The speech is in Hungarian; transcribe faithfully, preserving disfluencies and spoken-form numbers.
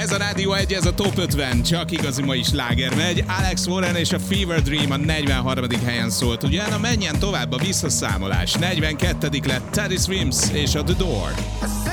Ez a Rádió egy, ez a Top ötven, csak igazi ma is sláger megy. Alex Warren és a Fever Dream a negyvenharmadik helyen szólt. Ugyan menjen tovább a visszaszámolás. negyvenkettedik lett Teddy Swims és a The Door.